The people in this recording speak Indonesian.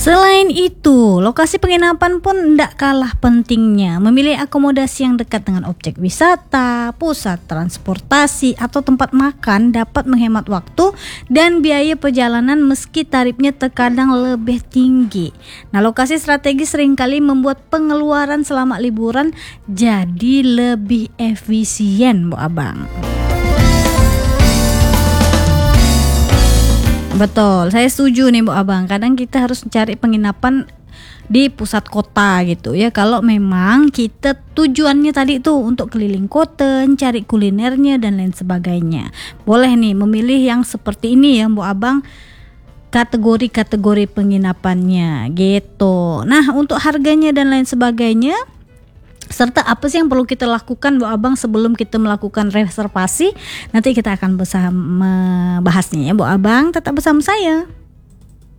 Selain itu, lokasi penginapan pun tidak kalah pentingnya. Memilih akomodasi yang dekat dengan objek wisata, pusat transportasi, atau tempat makan dapat menghemat waktu dan biaya perjalanan meski tarifnya terkadang lebih tinggi. Nah, lokasi strategis seringkali membuat pengeluaran selama liburan jadi lebih efisien, Bu Abang. Betul, saya setuju nih Bu Abang. Kadang kita harus cari penginapan di pusat kota gitu ya. Kalau memang kita tujuannya tadi itu untuk keliling kota, cari kulinernya dan lain sebagainya. Boleh nih memilih yang seperti ini ya Bu Abang, kategori-kategori penginapannya gitu. Nah, untuk harganya dan lain sebagainya, serta apa sih yang perlu kita lakukan Bu Abang sebelum kita melakukan reservasi, nanti kita akan bersama membahasnya ya Bu Abang. Tetap bersama saya.